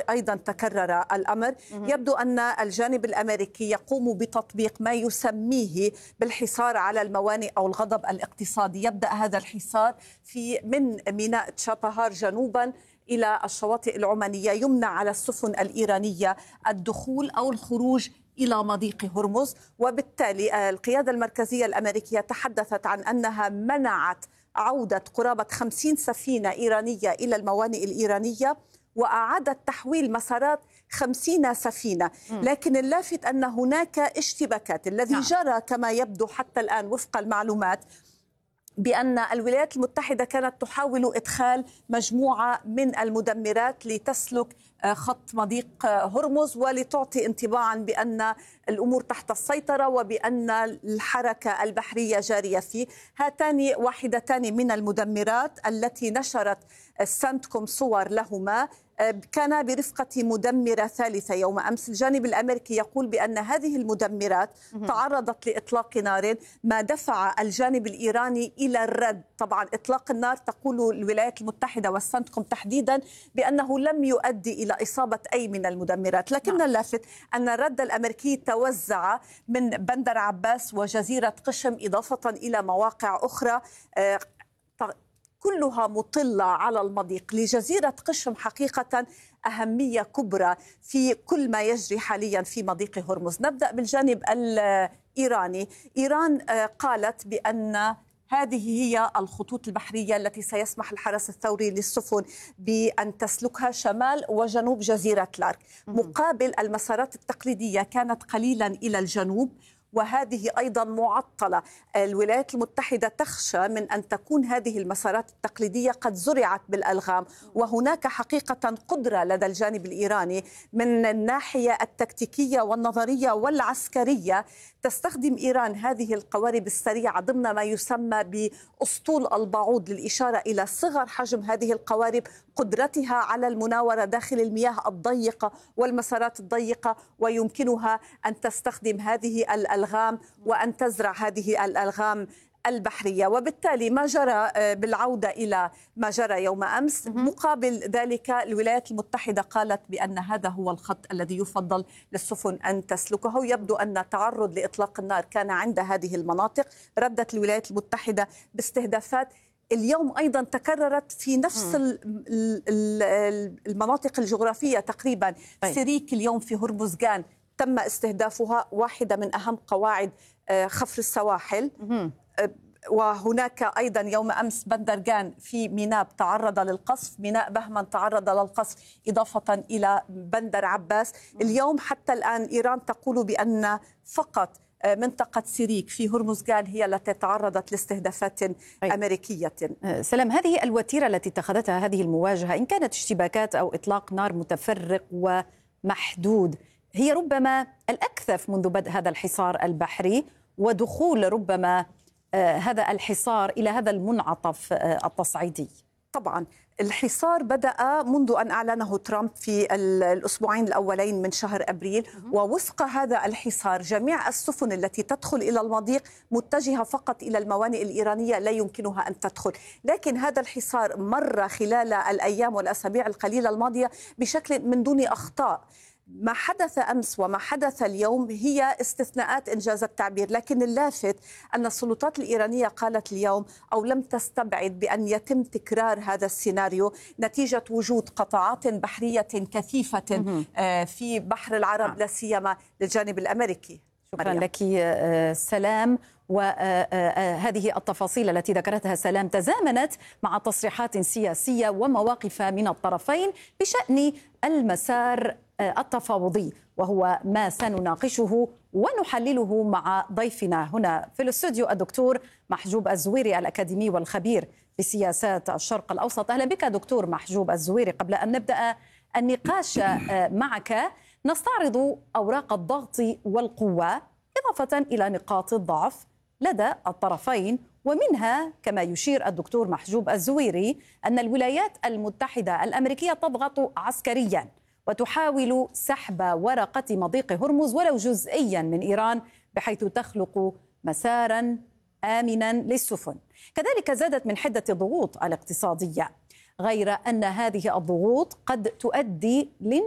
أيضا تكرر الأمر. يبدو أن الجانب الأمريكي يقوم بتطبيق ما يسميه بالحصار على الموانئ أو الغضب الاقتصادي. يبدأ هذا الحصار من ميناء تشابهار جنوبا إلى الشواطئ العمانية، يمنع على السفن الإيرانية الدخول أو الخروج إلى مضيق هرمز. وبالتالي القيادة المركزية الأمريكية تحدثت عن أنها منعت عودة قرابة 50 سفينة إيرانية إلى الموانئ الإيرانية، وأعادت تحويل مسارات 50 سفينة. لكن اللافت أن هناك اشتباكات. الذي جرى كما يبدو حتى الآن وفق المعلومات بأن الولايات المتحدة كانت تحاول إدخال مجموعة من المدمرات لتسلك خط مضيق هرمز ولتعطي انطباعا بأن الأمور تحت السيطرة وبأن الحركة البحرية جارية فيه. هاتان واحدتان من المدمرات التي نشرت سنتكم صور لهما كان برفقة مدمرة ثالثة يوم أمس. الجانب الأمريكي يقول بأن هذه المدمرات تعرضت لإطلاق نار، ما دفع الجانب الإيراني إلى الرد. طبعا إطلاق النار تقول الولايات المتحدة والسنتكم تحديدا بأنه لم يؤدي إلى إصابة أي من المدمرات، لكن اللافت أن الرد الأمريكي توزع من بندر عباس وجزيرة قشم إضافة إلى مواقع أخرى كلها مطلة على المضيق. لجزيرة قشم حقيقة أهمية كبرى في كل ما يجري حاليا في مضيق هرمز. نبدأ بالجانب الإيراني. إيران قالت بأن هذه هي الخطوط البحرية التي سيسمح الحرس الثوري للسفن بأن تسلكها شمال وجنوب جزيرة لارك، مقابل المسارات التقليدية كانت قليلا إلى الجنوب وهذه أيضا معطلة. الولايات المتحدة تخشى من أن تكون هذه المسارات التقليدية قد زرعت بالألغام، وهناك حقيقة قدرة لدى الجانب الإيراني من الناحية التكتيكية والنظرية والعسكرية. تستخدم إيران هذه القوارب السريعة ضمن ما يسمى بأسطول البعوض للإشارة إلى صغر حجم هذه القوارب، قدرتها على المناورة داخل المياه الضيقة والمسارات الضيقة، ويمكنها أن تستخدم هذه الألغام وأن تزرع هذه الألغام البحرية. وبالتالي ما جرى بالعودة إلى ما جرى يوم أمس، مقابل ذلك الولايات المتحدة قالت بأن هذا هو الخط الذي يفضل للسفن أن تسلكه. يبدو أن التعرض لإطلاق النار كان عند هذه المناطق. ردت الولايات المتحدة باستهدافات اليوم أيضا تكررت في نفس المناطق الجغرافية تقريبا. سيريك اليوم في هرمزغان تم استهدافها، واحدة من أهم قواعد خفر السواحل. وهناك أيضا يوم أمس بندرغان في ميناء تعرض للقصف، ميناء بهمن تعرض للقصف إضافة إلى بندر عباس. اليوم حتى الآن إيران تقول بأن فقط منطقة سيريك في هرمزغان هي التي تعرضت لاستهدافات أمريكية. سلام، هذه الوتيرة التي اتخذتها هذه المواجهة إن كانت اشتباكات أو إطلاق نار متفرق ومحدود هي ربما الأكثف منذ بدء هذا الحصار البحري ودخول ربما هذا الحصار إلى هذا المنعطف التصعيدي. طبعا الحصار بدأ منذ أن أعلنه ترامب في الأسبوعين الأولين من شهر أبريل، ووفق هذا الحصار جميع السفن التي تدخل إلى المضيق متجهة فقط إلى الموانئ الإيرانية، لا يمكنها أن تدخل. لكن هذا الحصار مر خلال الأيام والأسابيع القليلة الماضية بشكل من دون أخطاء. ما حدث أمس وما حدث اليوم هي استثناءات إنجاز التعبير، لكن اللافت أن السلطات الإيرانية قالت اليوم أو لم تستبعد بأن يتم تكرار هذا السيناريو نتيجة وجود قطاعات بحرية كثيفة في بحر العرب لا سيما للجانب الأمريكي. شكرا لك سلام. وهذه التفاصيل التي ذكرتها سلام تزامنت مع تصريحات سياسية ومواقف من الطرفين بشأن المسار التفاوضي، وهو ما سنناقشه ونحلله مع ضيفنا هنا في الاستوديو الدكتور محجوب الزويري الأكاديمي والخبير في سياسات الشرق الأوسط. أهلا بك دكتور محجوب الزويري. قبل أن نبدأ النقاش معك نستعرض أوراق الضغط والقوة إضافة إلى نقاط الضعف لدى الطرفين، ومنها كما يشير الدكتور محجوب الزويري أن الولايات المتحدة الأمريكية تضغط عسكريا وتحاول سحب ورقة مضيق هرمز ولو جزئيا من إيران بحيث تخلق مسارا آمنا للسفن. كذلك زادت من حدة الضغوط الاقتصادية، غير أن هذه الضغوط قد تؤدي